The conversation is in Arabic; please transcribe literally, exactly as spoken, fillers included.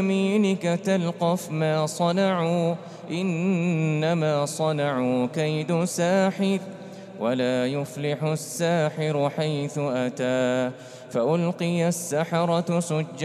يمينك تلقف ما صنعوا إنما صنعوا كيد ساحر ولا يفلح الساحر حيث أتى فألقي السحرة سجدا